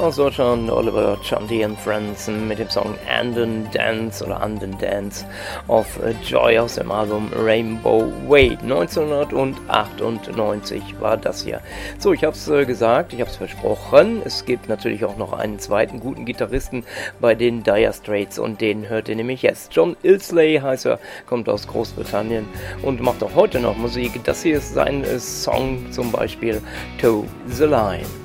Aus Deutschland Oliver Chundy and Friends mit dem Song Anden Dance oder Anden Dance of Joy aus dem Album Rainbow Way. 1998 war das hier. So, ich habe es gesagt, ich habe es versprochen. Es gibt natürlich auch noch einen zweiten guten Gitarristen bei den Dire Straits und den hört ihr nämlich jetzt. John Illsley heißt er, kommt aus Großbritannien und macht auch heute noch Musik. Das hier ist sein Song zum Beispiel To the Line.